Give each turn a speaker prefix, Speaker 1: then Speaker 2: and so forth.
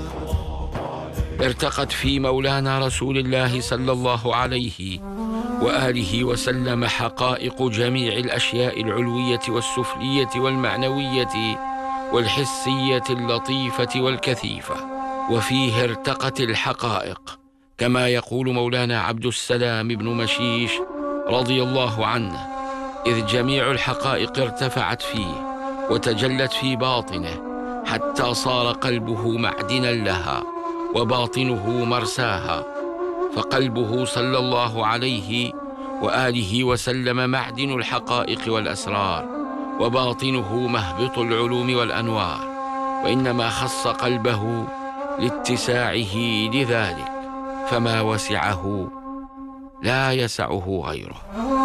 Speaker 1: ارتقت في مولانا رسول الله صلى الله عليه وآله وسلم حقائق جميع الأشياء العلوية والسفلية والمعنوية والحسية اللطيفة والكثيفة، وفيه ارتقت الحقائق، كما يقول مولانا عبد السلام بن مشيش رضي الله عنه: إذ جميع الحقائق ارتفعت فيه وتجلت في باطنه حتى صار قلبه معدنا لها وباطنه مرساها، فقلبه صلى الله عليه وآله وسلم معدن الحقائق والأسرار، وباطنه مهبط العلوم والأنوار، وإنما خص قلبه لاتساعه لذلك، فما وسعه لا يسعه غيره.